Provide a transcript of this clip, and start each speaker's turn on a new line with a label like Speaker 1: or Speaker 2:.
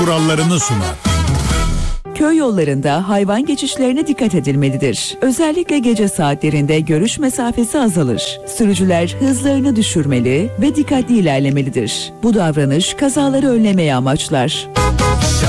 Speaker 1: kurallarını sunar.
Speaker 2: Köy yollarında hayvan geçişlerine dikkat edilmelidir. Özellikle gece saatlerinde görüş mesafesi azalır. Sürücüler hızlarını düşürmeli ve dikkatli ilerlemelidir. Bu davranış kazaları önlemeyi amaçlar.